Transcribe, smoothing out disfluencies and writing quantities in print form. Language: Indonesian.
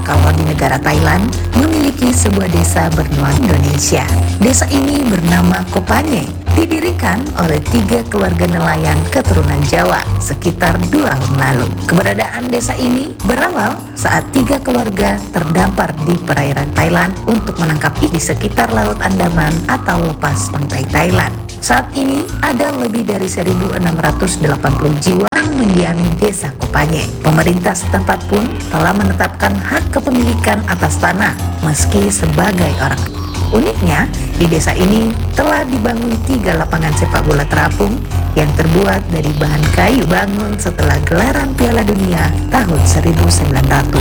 kalau di negara Thailand memiliki sebuah desa bernuansa Indonesia. Desa ini bernama Kopanye, didirikan oleh 3 keluarga nelayan keturunan Jawa sekitar 2 tahun lalu. Keberadaan desa ini berawal saat 3 keluarga terdampar di perairan Thailand untuk menangkap ikan di sekitar Laut Andaman atau lepas pantai Thailand. Saat ini ada lebih dari 1.680 jiwa yang mendiami desa Kopanye. Pemerintah setempat pun telah menetapkan hak kepemilikan atas tanah meski sebagai orang. Uniknya, di desa ini telah dibangun 3 lapangan sepak bola terapung yang terbuat dari bahan kayu, bangun setelah gelaran Piala Dunia tahun 1900.